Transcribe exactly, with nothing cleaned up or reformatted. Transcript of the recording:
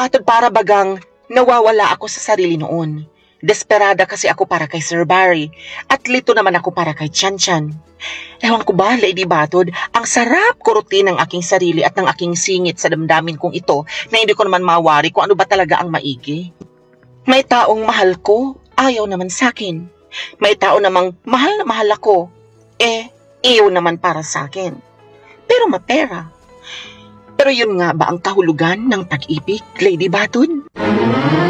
Batod para bagang nawawala ako sa sarili noon. Desperada kasi ako para kay Sir Barry at lito naman ako para kay Chan Chan. Ewan ko ba, Lady Batod, ang sarap kurutin ng aking sarili at ng aking singit sa damdamin kong ito na hindi ko naman mawari kung ano ba talaga ang maigi. May taong mahal ko, ayaw naman sa akin. May tao namang mahal na mahal ako, eh, iyon naman para sa akin. Pero mapera. Pero yun nga ba ang kahulugan ng pag-ibig, Lady Batod?